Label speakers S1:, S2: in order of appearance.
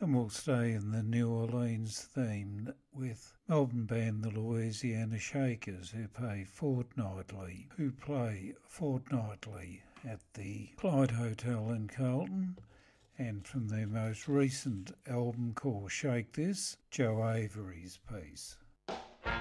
S1: And we'll stay in the New Orleans theme with Melbourne band the Louisiana Shakers, who play fortnightly at the Clyde Hotel in Carlton. And from their most recent album called Shake This, Joe Avery's piece.